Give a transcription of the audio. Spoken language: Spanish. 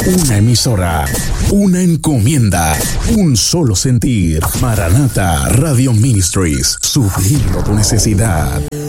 Una emisora, una encomienda, un solo sentir. Maranata Radio Ministries, supliendo tu necesidad.